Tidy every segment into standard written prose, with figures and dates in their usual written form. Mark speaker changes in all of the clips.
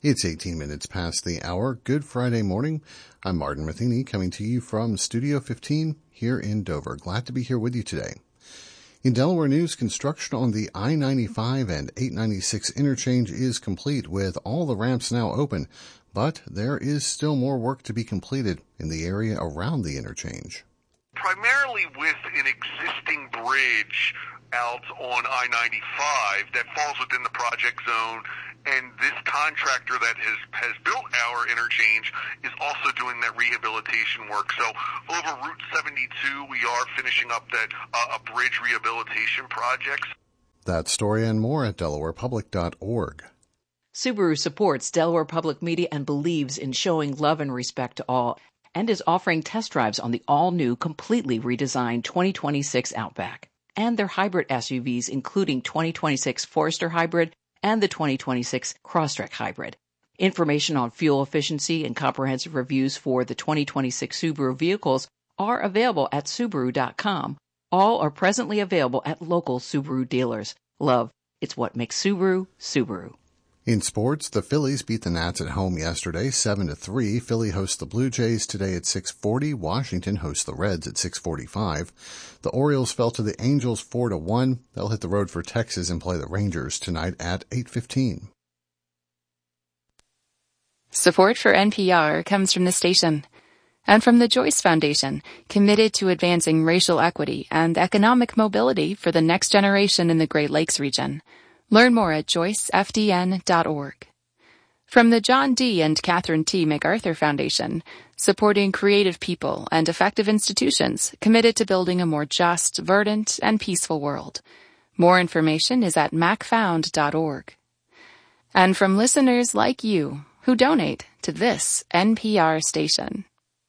Speaker 1: It's 18 minutes past the hour. Good Friday morning. I'm Martin Matheny coming to you from Studio 15 here in Dover. Glad to be here with you today. In Delaware news, construction on the I-95 and 896 interchange is complete with all the ramps now open, but there is still more work to be completed in the area around the interchange.
Speaker 2: Primarily with an existing bridge out on I-95 that falls within the project zone, and this contractor that has built our interchange is also doing that rehabilitation work. So over Route 72, we are finishing up that a bridge rehabilitation project.
Speaker 1: That story and more at delawarepublic.org.
Speaker 3: Subaru supports Delaware Public Media and believes in showing love and respect to all, and is offering test drives on the all-new, completely redesigned 2026 Outback and their hybrid SUVs, including 2026 Forester Hybrid and the 2026 Crosstrek Hybrid. Information on fuel efficiency and comprehensive reviews for the 2026 Subaru vehicles are available at Subaru.com. All are presently available at local Subaru dealers. Love, it's what makes Subaru, Subaru.
Speaker 1: In sports, the Phillies beat the Nats at home yesterday, 7-3. Philly hosts the Blue Jays today at 6:40. Washington hosts the Reds at 6:45. The Orioles fell to the Angels 4-1. They'll hit the road for Texas and play the Rangers tonight at 8:15.
Speaker 4: Support for NPR comes from the station and from the Joyce Foundation, committed to advancing racial equity and economic mobility for the next generation in the Great Lakes region. Learn more at joycefdn.org. From the John D. and Catherine T. MacArthur Foundation, supporting creative people and effective institutions committed to building a more just, verdant, and peaceful world. More information is at macfound.org. And from listeners like you who donate to this NPR station.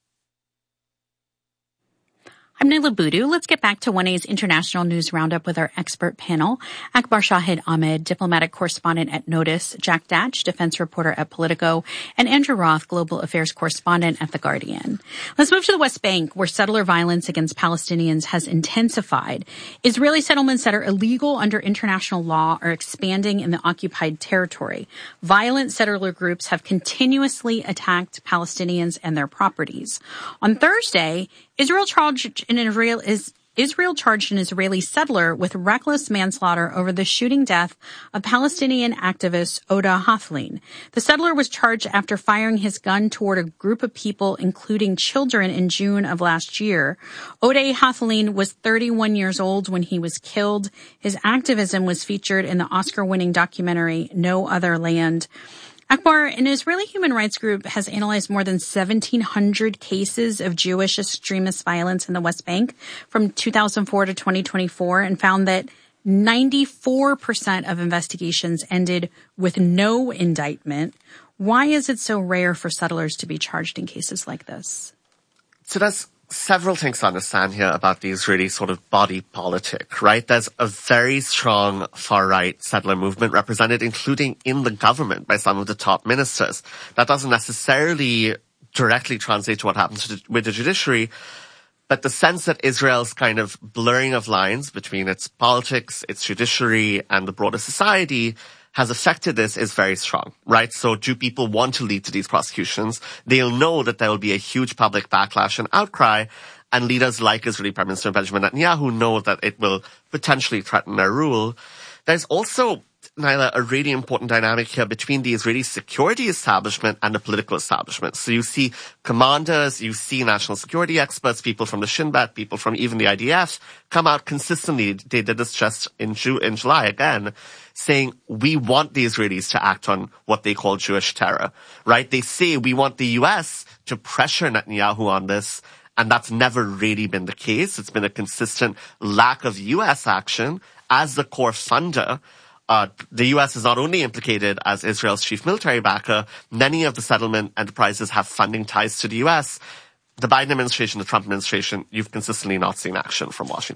Speaker 5: I'm Naila Boodoo. Let's get back to 1A's International News Roundup with our expert panel. Akbar Shahid Ahmed, diplomatic correspondent at Notice, Jack Datch, defense reporter at Politico, and Andrew Roth, global affairs correspondent at The Guardian. Let's move to the West Bank, where settler violence against Palestinians has intensified. Israeli settlements that are illegal under international law are expanding in the occupied territory. Violent settler groups have continuously attacked Palestinians and their properties. On Thursday, Israel charged an Israeli settler with reckless manslaughter over the shooting death of Palestinian activist Oda Hathlin. The settler was charged after firing his gun toward a group of people, including children, in June of last year. Oda Hathlin was 31 years old when he was killed. His activism was featured in the Oscar-winning documentary No Other Land. Akbar, an Israeli human rights group, has analyzed more than 1,700 cases of Jewish extremist violence in the West Bank from 2004 to 2024 and found that 94% of investigations ended with no indictment. Why is it so rare for settlers to be charged in cases like this?
Speaker 6: So there's several things to understand here about the Israeli sort of body politic, right? There's a very strong far-right settler movement represented, including in the government by some of the top ministers. That doesn't necessarily directly translate to what happens with the judiciary, but the sense that Israel's kind of blurring of lines between its politics, its judiciary, and the broader society has affected this is very strong, right? So do people want to lead to these prosecutions? They'll know that there will be a huge public backlash and outcry, and leaders like Israeli Prime Minister Benjamin Netanyahu know that it will potentially threaten their rule. There's also, Naila, a really important dynamic here between the Israeli security establishment and the political establishment. So you see commanders, you see national security experts, people from the Shin Bet, people from even the IDF come out consistently. They did this just in July again, saying we want the Israelis to act on what they call Jewish terror, right? They say we want the US to pressure Netanyahu on this, and that's never really been the case. It's been a consistent lack of US action as the core funder. The U.S. is not only implicated as Israel's chief military backer, many of the settlement enterprises have funding ties to the U.S. The Biden administration, the Trump administration, you've consistently not seen action from Washington.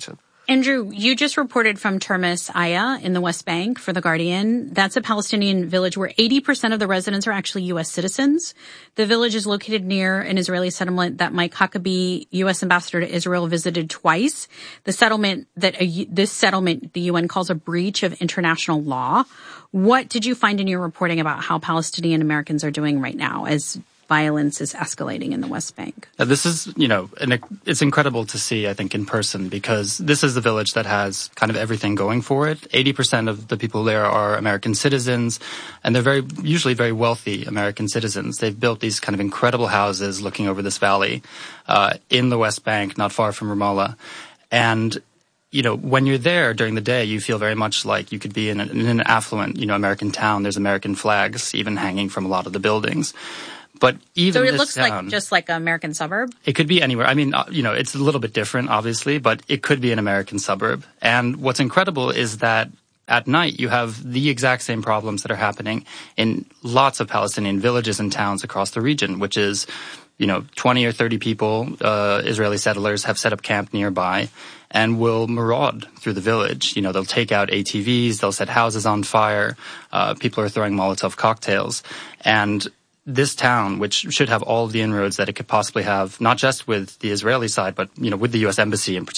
Speaker 5: Andrew, you just reported from Termis Aya in the West Bank for The Guardian. That's a Palestinian village where 80% of the residents are actually U.S. citizens. The village is located near an Israeli settlement that Mike Huckabee, U.S. ambassador to Israel, visited twice. This settlement, the UN calls a breach of international law. What did you find in your reporting about how Palestinian Americans are doing right now as violence is escalating in the West Bank?
Speaker 7: This is, it's incredible to see, I think, in person, because this is the village that has kind of everything going for it. 80% of the people there are American citizens, and they're usually very wealthy American citizens. They've built these kind of incredible houses looking over this valley in the West Bank, not far from Ramallah. And when you're there during the day, you feel very much like you could be in an affluent, American town. There's American flags even hanging from a lot of the buildings. But even
Speaker 5: so, it
Speaker 7: this
Speaker 5: looks
Speaker 7: town,
Speaker 5: like just like an American suburb?
Speaker 7: It could be anywhere. I mean, it's a little bit different, obviously, but it could be an American suburb. And what's incredible is that at night you have the exact same problems that are happening in lots of Palestinian villages and towns across the region, which is, 20 or 30 people, Israeli settlers, have set up camp nearby and will maraud through the village. They'll take out ATVs, they'll set houses on fire, people are throwing Molotov cocktails. And this town, which should have all of the inroads that it could possibly have, not just with the Israeli side, but, with the U.S. Embassy in particular,